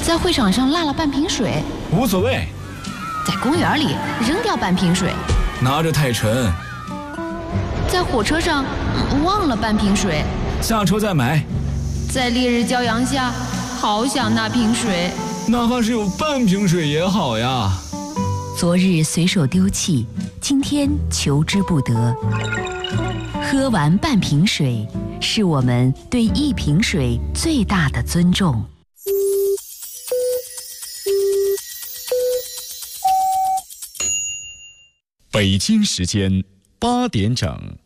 在会场上落了半瓶水， 无所谓。 在公园里扔掉半瓶水， 拿着太沉。 在火车上忘了半瓶水， 下车再买。 在烈日骄阳下，好想那瓶水， 哪怕是有半瓶水也好呀。 昨日随手丢弃，今天求之不得。喝完半瓶水，是我们对一瓶水最大的尊重。 北京时间8点整。